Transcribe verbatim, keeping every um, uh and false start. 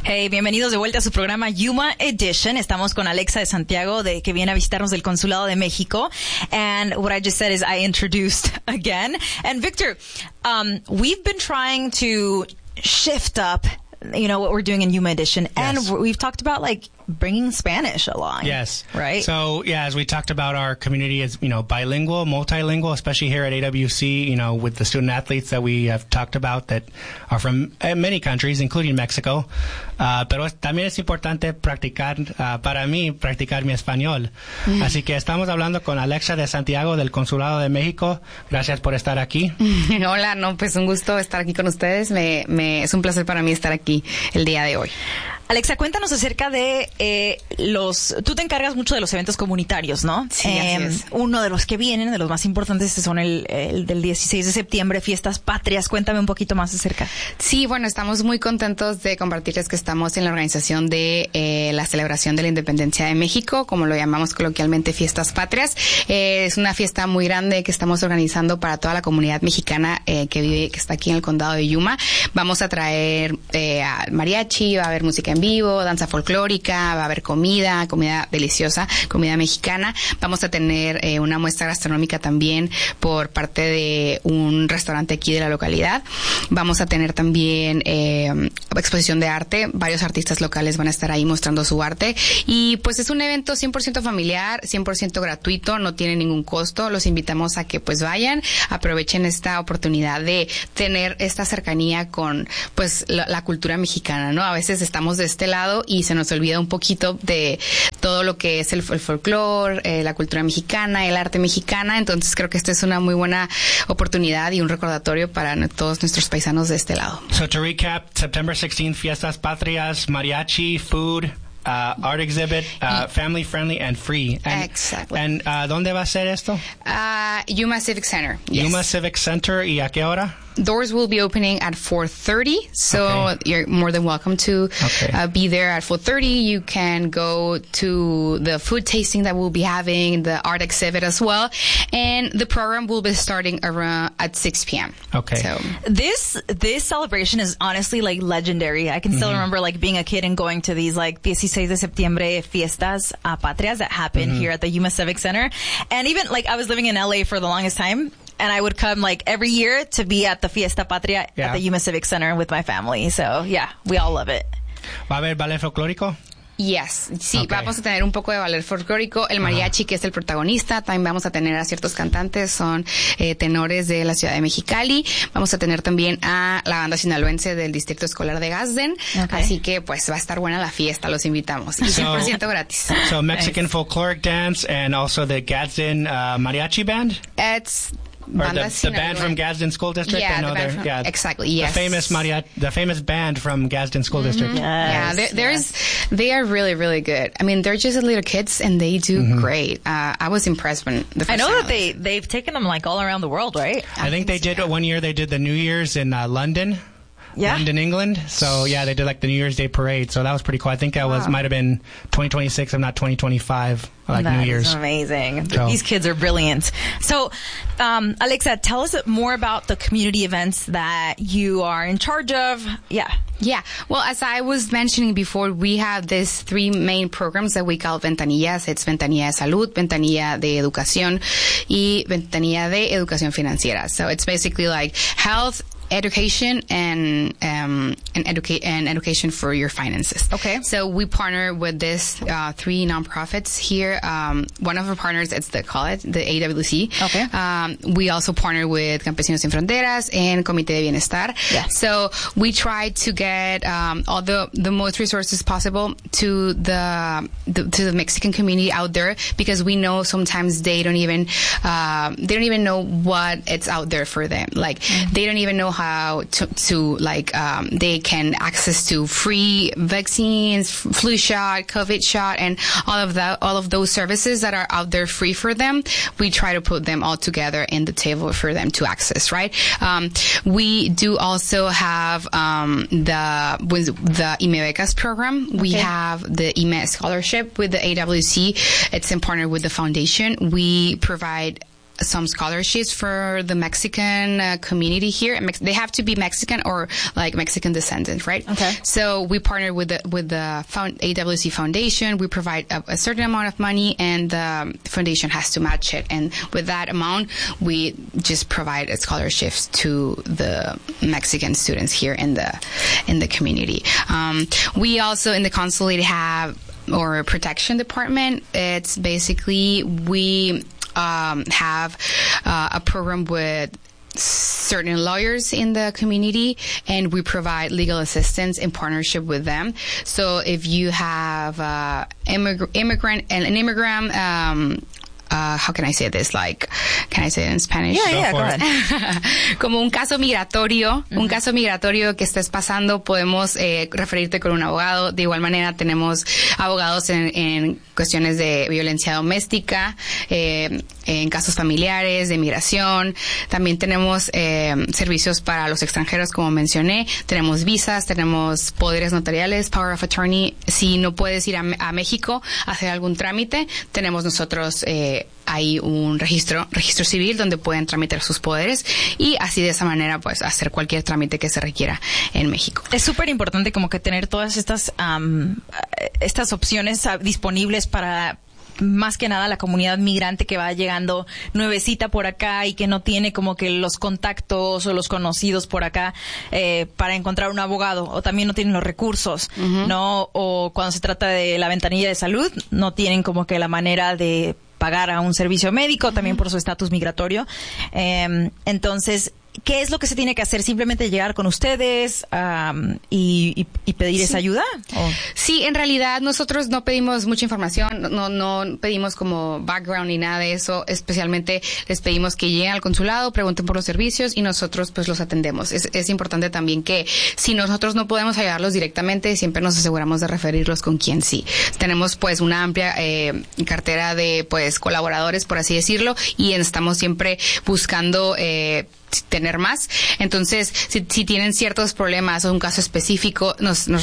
Hey, bienvenidos de vuelta a su programa Yuma Edition. Estamos con Alexa de Santiago, de que viene a visitarnos del Consulado de México. And what I just said is I introduced again. And Victor, um, we've been trying to shift up, you know, what we're doing in Yuma Edition. Yes. And we've talked about, like, bringing Spanish along. Yes. Right? So, yeah, as we talked about, our community is, you know, bilingual, multilingual, especially here at A W C, you know, with the student athletes that we have talked about that are from uh, many countries, including Mexico. Uh, pero también es importante practicar, uh, para mí, practicar mi español. Mm. Así que estamos hablando con Alexa de Santiago del Consulado de México. Gracias por estar aquí. Hola, no, pues un gusto estar aquí con ustedes. Me, me, es un placer para mí estar aquí el día de hoy. Alexa, cuéntanos acerca de eh, los... Tú te encargas mucho de los eventos comunitarios, ¿no? Sí, eh, así es. Uno de los que vienen, de los más importantes, son el, el del dieciséis de septiembre, Fiestas Patrias. Cuéntame un poquito más acerca. Sí, bueno, estamos muy contentos de compartirles que estamos en la organización de eh, la celebración de la independencia de México, como lo llamamos coloquialmente Fiestas Patrias. Eh, es una fiesta muy grande que estamos organizando para toda la comunidad mexicana eh, que vive, que está aquí en el condado de Yuma. Vamos a traer eh, al mariachi, va a haber música en vivo, danza folclórica, va a haber comida, comida deliciosa, comida mexicana. Vamos a tener eh, una muestra gastronómica también por parte de un restaurante aquí de la localidad. Vamos a tener también eh, exposición de arte. Varios artistas locales van a estar ahí mostrando su arte. Y pues es un evento cien por ciento familiar, cien por ciento gratuito, no tiene ningún costo. Los invitamos a que pues vayan, aprovechen esta oportunidad de tener esta cercanía con pues la, la cultura mexicana, ¿no? A veces estamos de este lado y se nos olvida un poquito de todo lo que es el, el folclore, eh, la cultura mexicana, el arte mexicana. Entonces creo que esta es una muy buena oportunidad y un recordatorio para todos nuestros paisanos de este lado. So to recap, September sixteenth, Fiestas Patrias, mariachi, food, uh, art exhibit, uh, family friendly and free. And, Exactly. And uh, ¿dónde va a ser esto? Uh, Yuma Civic Center. Yes. Yuma Civic Center. ¿Y a qué hora? Doors will be opening at four thirty, so Okay. you're more than welcome to Okay. uh, be there at four thirty. You can go to the food tasting that we'll be having, the art exhibit as well, and the program will be starting around at six p.m. Okay. So This this celebration is honestly like legendary. I can still Mm-hmm. remember like being a kid and going to these like dieciséis de septiembre fiestas uh, patrias that happen Mm-hmm. here at the Yuma Civic Center. And even like I was living in L A for the longest time, and I would come like every year to be at the Fiesta Patria Yeah. at the Yuma Civic Center with my family. So yeah, we all love it. ¿Va a haber ballet folclórico? yes, sí, Okay. vamos a tener un poco de ballet folclórico, el mariachi que es el protagonista, también vamos a tener a ciertos cantantes, son eh, tenores de la ciudad de Mexicali, vamos a tener también a la banda sinaloense del distrito escolar de Gadsden, Okay. así que pues va a estar buena la fiesta, los invitamos, y cien por ciento gratis. So Mexican Nice. folkloric dance and also the Gadsden uh, mariachi band? It's Or banda the, the band from sinaloense. Gadsden School District? Yeah, I know the band they're- from- yeah, exactly, yes. The famous maria, the famous band from Gadsden School District. Yeah, Yes, there, there's, yes. they are really, really good. I mean, they're just little kids and they do Mm-hmm. great. Uh, I was impressed when the first I know time that they they've taken them like all around the world, right? I think they did, one year they did the New Year's in uh, London. Yeah. London, England. So yeah, they did like the New Year's Day parade. So that was pretty cool. I think that was Wow. might have been twenty twenty-six, if not twenty twenty-five, like That New is Year's. amazing. So- These kids are brilliant. So, um, Alexa, tell us more about the community events that you are in charge of. Yeah. Yeah. Well, as I was mentioning before, we have these three main programs that we call ventanillas. It's Ventanilla de Salud, Ventanilla de Educación, y Ventanilla de Educación Financiera. So it's basically like health, education, and um, and, educa- and education for your finances. Okay. So we partner with these uh, three nonprofits here. Um, one of our partners is the college, the A W C. Okay. Um, we also partner with Campesinos Sin Fronteras and Comité de Bienestar. Yeah. So we try to get um, all the, the most resources possible to the, the to the Mexican community out there, because we know sometimes they don't even uh, they don't even know what it's out there for them. Like Mm-hmm. they don't even know how to, to like um, they can access to free vaccines, f- flu shot, COVID shot, and all of that, all of those services that are out there free for them. We try to put them all together in the table for them to access. Right. Um, we do also have um, the with the I M E Becas program. We Okay. have the I M E scholarship with the A W C. It's in partner with the foundation. We provide some scholarships for the Mexican uh, community here. Mex- they have to be Mexican or like Mexican descendant, right? Okay. So we partner with the with the found, A W C Foundation. We provide a, a certain amount of money, and the foundation has to match it. And with that amount, we just provide scholarships to the Mexican students here in the in the community. Um, we also in the consulate have or protection department. It's basically we. Um, have uh, a program with certain lawyers in the community, and we provide legal assistance in partnership with them. So if you have uh, immig- immigrant and an immigrant, um, uh, how can I say this? Like, can I say it in Spanish? Yeah, yeah, go ahead. Como un caso migratorio, mm-hmm. un caso migratorio que estés pasando, podemos eh, referirte con un abogado. De igual manera, tenemos abogados en, en cuestiones de violencia doméstica, eh, en casos familiares, de migración. También tenemos eh, servicios para los extranjeros, como mencioné. Tenemos visas, tenemos poderes notariales, power of attorney. Si no puedes ir a, a México a hacer algún trámite, tenemos nosotros eh, hay un registro registro civil donde pueden tramitar sus poderes y así de esa manera pues hacer cualquier trámite que se requiera en México. Es súper importante como que tener todas estas um, estas opciones uh, disponibles para más que nada la comunidad migrante que va llegando nuevecita por acá y que no tiene como que los contactos o los conocidos por acá eh, para encontrar un abogado, o también no tienen los recursos, uh-huh. ¿no? O cuando se trata de la ventanilla de salud, no tienen como que la manera de pagar a un servicio médico, uh-huh. también por su estatus migratorio. Eh, entonces, ¿qué es lo que se tiene que hacer? ¿Simplemente llegar con ustedes um, y, y, y pedir sí. esa ayuda? ¿O? Sí, en realidad nosotros no pedimos mucha información, no, no pedimos como background ni nada de eso, especialmente les pedimos que lleguen al consulado, pregunten por los servicios y nosotros pues los atendemos. Es, es importante también que si nosotros no podemos ayudarlos directamente, siempre nos aseguramos de referirlos con quien sí. Tenemos pues una amplia eh, cartera de pues colaboradores, por así decirlo, y estamos siempre buscando eh, tener más. Entonces, si, si tienen ciertos problemas o un caso específico, nos, nos